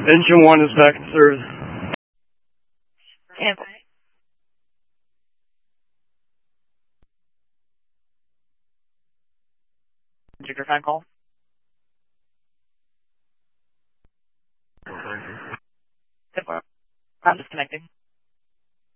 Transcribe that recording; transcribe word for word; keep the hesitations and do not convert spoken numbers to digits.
Engine one is back in service. Stand by. Jigger time call. I'm disconnecting.